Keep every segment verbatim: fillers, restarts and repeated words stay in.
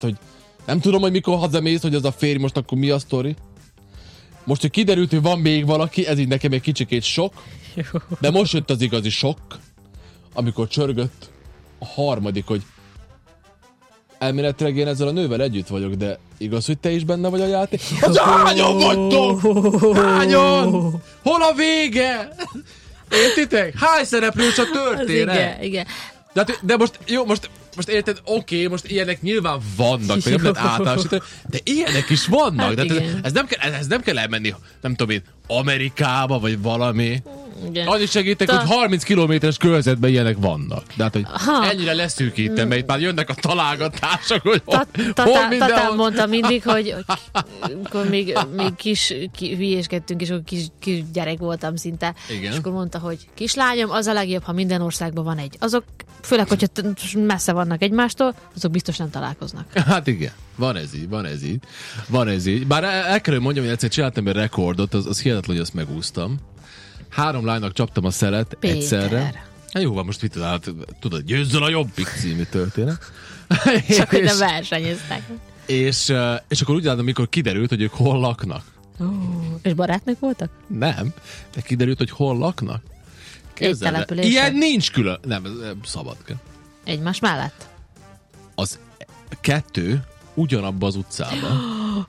hogy nem tudom, hogy mikor hazamész, hogy az a férj most akkor mi a sztori. Most, hogy kiderült, hogy van még valaki, ez így nekem egy kicsikét sok, de most jött az igazi sok, amikor csörgött a harmadik, hogy elméletileg én ezzel a nővel együtt vagyok, de igaz, hogy te is benne vagy a játék? Az hányan vagytok? Hányan? Hol a vége? Értitek? Hány szereplő csak történet? Igen, igen. De, de most, jó, most, most érted, oké, okay, most ilyenek nyilván vannak, meg nem lehet általánosítani, de ilyenek is vannak. Hát de ez, ez, nem kell, ez nem kell elmenni, nem tudom én, Amerikába, vagy valami. Igen. Annyi segítek, Ta... hogy harminc kilométeres körzetben ilyenek vannak. De hát, hogy ha. ennyire leszűkítem, mert itt már jönnek a találgatások, hogy hol, ta, hol ta, mindenhol. Tatán mondta mindig, hogy akkor még, még kis ki, hülyéskedtünk, és akkor kis, kis gyerek voltam szinte. Igen. És akkor mondta, hogy kislányom, az a legjobb, ha minden országban van egy. Azok, főleg, hogyha messze vannak egymástól, azok biztos nem találkoznak. Hát igen. Van ez így, van ez így. Van ez így. Bár el, el kell, hogy mondjam, hogy egyszer csináltam egy rekordot, az, az hihetetlen, hogy azt megúsztam. Három lánynak csaptam a szelet Péter. egyszerre. Hát jó, van, most mit tudod, tudod, győzzön a Jobbik című történet. Csak hogy nem versenyeztek. És, és akkor úgy látom, amikor kiderült, hogy ők hol laknak. Oh, és barátnők voltak? Nem, de kiderült, hogy hol laknak. Képzeld el, ilyen nincs külön. Nem, szabad kell. Egymás mellett? Az kettő ugyanabban az utcában.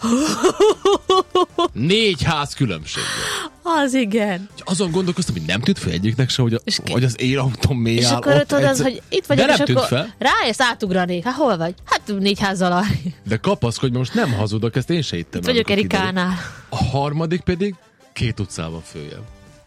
Négy ház különbséggel. Az igen. Azon gondolkoztam, hogy nem tűnt fel egyiknek se, hogy, a, hogy az én autóm mély és áll akkor ott. tudod, az, hogy itt vagyok, de és nem akkor fel. rájössz, átugranék. Hát hol vagy? Hát négy házzal arra. De kapaszkodj, most nem hazudok, ezt én se hittem. Itt vagyok Erikánál. A harmadik pedig két utcával följebb.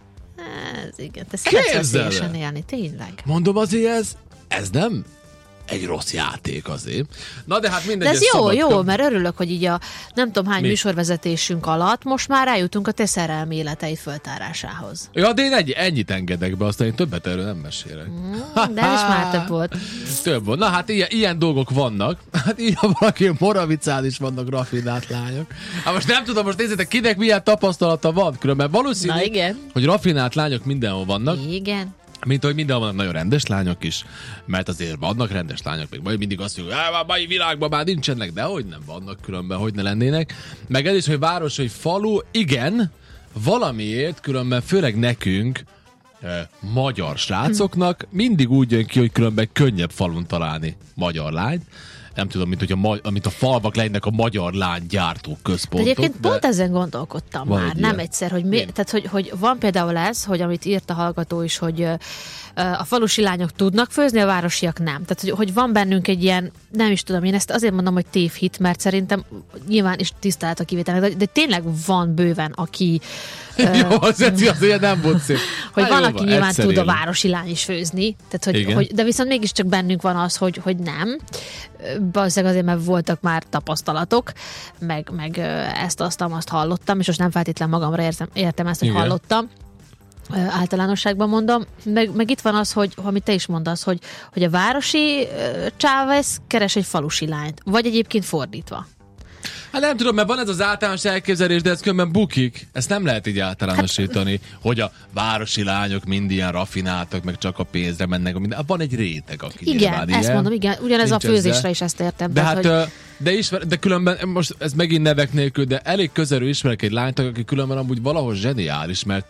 Ez igen, te szeretsz veszélyesen élni, tényleg. Mondom azért, ez, ez nem egy rossz játék azért. Na de hát mindegy. De ez, ez jó, szabadka. jó, mert örülök, hogy így a nem tudom hány Mi? műsorvezetésünk alatt most már rájutunk a te szerelméletei föltárásához. Ja, de én egy, ennyit engedek be, aztán én többet erről nem mesélek. Mm, de ez is már több volt. Több volt. Na hát ilyen, ilyen dolgok vannak. Hát így, ha valaki Moravicán is vannak rafinált lányok. Hát most nem tudom, most nézzétek, kinek milyen tapasztalata van. Különben valószínű, Na, igen. hogy rafinált lányok mindenhol vannak. Igen. Mint ahogy mindenhol vannak nagyon rendes lányok is, mert azért vannak rendes lányok, még majd mindig azt mondjuk, hogy a mai világban már nincsenek, de hogy nem vannak különben, hogy ne lennének. Meg ez is, hogy város, hogy falu, igen, valamiért, különben főleg nekünk, eh, magyar srácoknak mindig úgy jön ki, hogy különben könnyebb falun találni magyar lányt. Nem tudom, mint, hogy a, ma- mint a falvak lennek a magyar lánygyártó központok. De egyébként de... pont ezen gondolkodtam van már, egy nem ilyen. egyszer, hogy, mi, tehát, hogy, hogy van például ez, hogy amit írt a hallgató is, hogy uh, a falusi lányok tudnak főzni, a városiak nem. Tehát, hogy, hogy van bennünk egy ilyen, nem is tudom, én ezt azért mondom, hogy tévhit, mert szerintem nyilván is tisztelt a kivételnek, de, de tényleg van bőven, aki Uh, jó, az azért nem volt szép. hogy Há, van, jó, aki nyilván tud élünk. a városi lány is főzni, tehát, hogy, hogy, de viszont mégiscsak bennünk van az, hogy, hogy nem. Valószínűleg azért, mert voltak már tapasztalatok, meg, meg ezt, azt, azt hallottam, és most nem feltétlen magamra értem, értem ezt, hogy igen. hallottam. Általánosságban mondom. Meg, meg itt van az, hogy amit te is mondasz, hogy, hogy a városi csávesz keres egy falusi lányt, vagy egyébként fordítva. Hát nem tudom, mert van ez az általános elképzelés, de ez különben bukik. Ezt nem lehet így általánosítani, hát, hogy a városi lányok mind ilyen rafináltak, meg csak a pénzre mennek. Minden. Van egy réteg, aki igen, nyilván ezt ilyen. mondom, igen. Ugyanez Nincs a főzésre ezzel. is ezt értem. De tehát, hát, hogy... de, ismer, de különben, most ez megint nevek nélkül, de elég közelről ismerek egy lányt, aki különben amúgy valahol zseniális, mert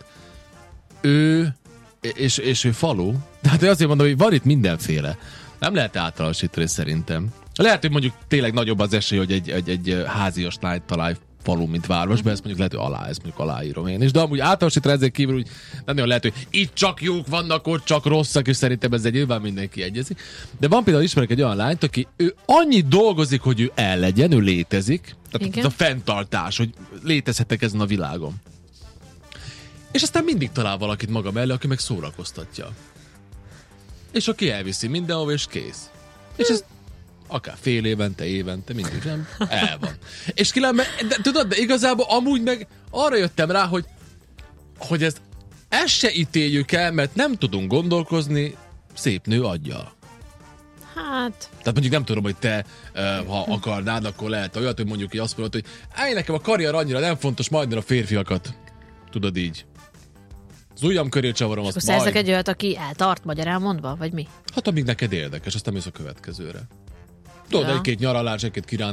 ő, és, és ő falu, de hát azért mondom, hogy van itt mindenféle. Nem lehet általánosítani szerintem. Lehet, hogy mondjuk tényleg nagyobb az esély, hogy egy, egy, egy házias lányt találj falu, mint városban, ezt mondjuk lehet, hogy alá, ezt mondjuk aláírom én is. De amúgy általánosítani ezzel kívül úgy nem nagyon lehet, hogy itt csak jók vannak, ott csak rosszak, és szerintem ezzel nyilván mindenki egyezik. De van például ismerek egy olyan lányt, aki ő annyit dolgozik, hogy ő el legyen, ő létezik. Tehát ez a fenntartás, hogy létezhetek ezen a világon. És aztán mindig talál valakit maga mellé, aki meg szórakoztatja. És aki elviszi mindenhova, és kész. És ez akár fél évente, évente, mindig nem, el van. És különben, de, tudod, de igazából amúgy meg arra jöttem rá, hogy, hogy ezt, ezt se ítéljük el, mert nem tudunk gondolkozni szép nő aggyal. Hát... Tehát mondjuk nem tudom, hogy te, ha akarnád, akkor lehet olyat, hogy mondjuk, hogy azt mondod, hogy állj, nekem a karrier annyira nem fontos, majd a férfiakat. Tudod így. Az ujjam köré csavarom, azt majd... Akkor szerzek egy olyat, aki eltart, magyarán mondva, vagy mi? Hát amíg neked érdekes, aztán mész a következőre. Tudod, ja. egy-két nyaralás, egy-két kirándulás,